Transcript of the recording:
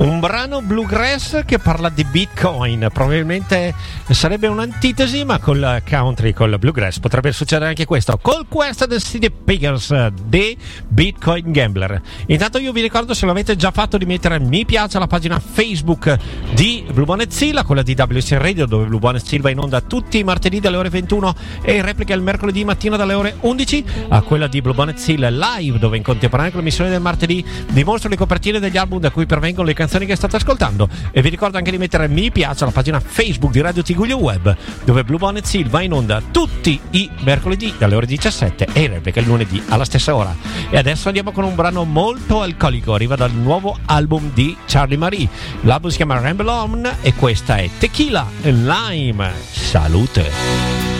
Un brano bluegrass che parla di Bitcoin, probabilmente sarebbe un'antitesi, ma col country, col bluegrass potrebbe succedere anche questo. Col Quest the City Pickers, The Bitcoin Gambler. Intanto io vi ricordo, se l'avete già fatto, di mettere mi piace alla pagina Facebook di Bluebonnet Seal, quella di WC Radio, dove Bluebonnet Seal va in onda tutti i martedì dalle ore 21 e in replica il mercoledì mattina dalle ore 11, a quella di Bluebonnet Seal Live, dove in contemporanea con l'emissione del martedì vi mostro le copertine degli album da cui pervengono le canzoni che state ascoltando. E vi ricordo anche di mettere mi piace alla pagina Facebook di Radio Tiguglio Web, dove Bluebonnet Seal va in onda tutti i mercoledì dalle ore 17 e in replica il lunedì alla stessa ora. E adesso andiamo con un brano molto alcolico, arriva dal nuovo album di Charlie Marie. L'album si chiama Ramble On e questa è Tequila and Lime. Salute.